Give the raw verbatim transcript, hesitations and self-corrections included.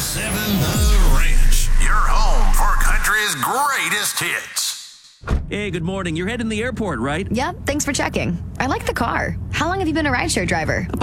seven The Ranch, your home for country's greatest hits. Hey, good morning. You're heading to the airport, right? Yep, thanks for checking. I like the car. How long have you been a rideshare driver?